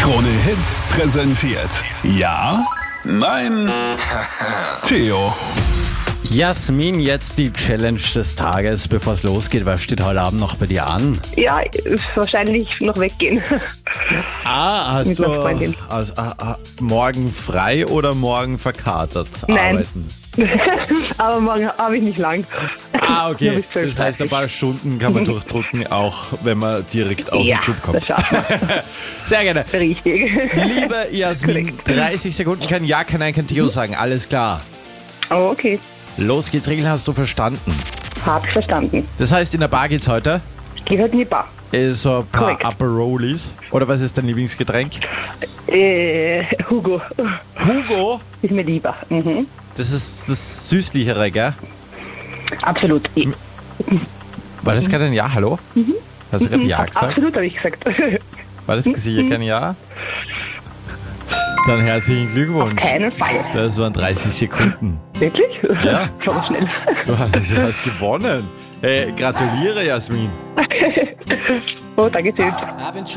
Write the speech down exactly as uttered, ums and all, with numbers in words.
Krone Hits präsentiert. Ja? Nein? Theo. Jasmin, jetzt die Challenge des Tages, bevor es losgeht. Was steht heute Abend noch bei dir an? Ja, wahrscheinlich noch weggehen. Ah, hast Mit du einer Freundin. also, ah, ah, morgen frei oder morgen verkatert Nein. arbeiten? Aber morgen habe ich nicht lang. Ah, Nur okay. bis zwölf Das heißt, ein paar Stunden kann man durchdrücken, auch wenn man direkt aus ja, dem Club kommt. das schaffen Sehr gerne. wir. Richtig. Liebe Jasmin, Korrekt. dreißig Sekunden kann Ja, kann Nein, kann Theo sagen. Alles klar. Oh, okay. Los geht's, Regeln hast du verstanden. Hab ich verstanden. Das heißt, in der Bar geht's heute Geht halt in die Bar. äh, so ein paar Korrekt. Aperolis. Oder was ist dein Lieblingsgetränk? Äh, Hugo. Hugo. Ist mir lieber. Mhm. Das ist das Süßlichere, gell? Absolut. Eh. War das gerade ein Ja, hallo? Hast du gerade Ja Ab- gesagt? Absolut, habe ich gesagt. War das sicher kein Ja? Dann herzlichen Glückwunsch. Auf keinen Fall. Das waren dreißig Sekunden. Wirklich? Ja. So schnell. Du hast, du hast gewonnen. Hey, gratuliere, Jasmin. Oh, danke schön.